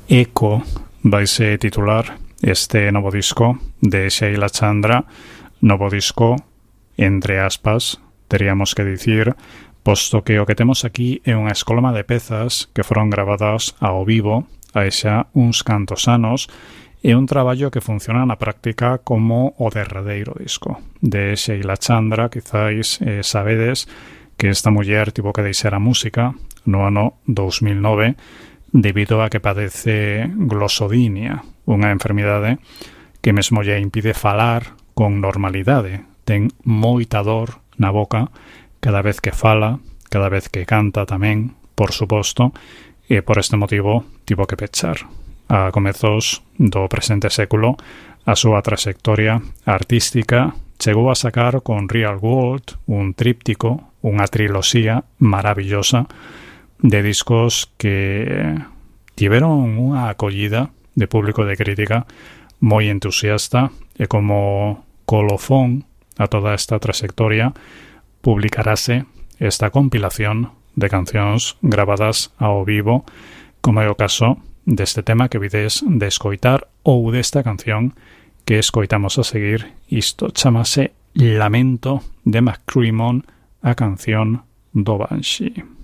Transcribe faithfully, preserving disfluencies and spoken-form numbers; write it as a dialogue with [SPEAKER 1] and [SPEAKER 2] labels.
[SPEAKER 1] Eco vaise titular este novo disco de Sheila Chandra, novo disco entre aspas, teríamos que dicir, posto que o que temos aquí é unha escolma de pezas que foron gravadas ao vivo hai xa uns cantos anos e un traballo que funciona na práctica como o derradeiro disco de Sheila Chandra. Quizáis eh, sabedes que esta muller tivo que deixar a música no ano dous mil nove debido a que padece glosodinia, unha enfermidade que mesmo lle impide falar con normalidade. Ten moita dor na boca cada vez que fala, cada vez que canta tamén, por suposto, e por este motivo tivo que pechar a comezos do presente século a súa trayectoria artística. Chegou a sacar con Real World un tríptico, unha triloxía maravillosa de discos que tiveron unha acollida de público de crítica moi entusiasta e como colofón a toda esta trayectoria publicarase esta compilación de cancións gravadas ao vivo, como é o caso deste tema que vides de escoitar ou desta canción que escoitamos a seguir. Isto chamase Lamento de McCrimmon, a canción do Banshee.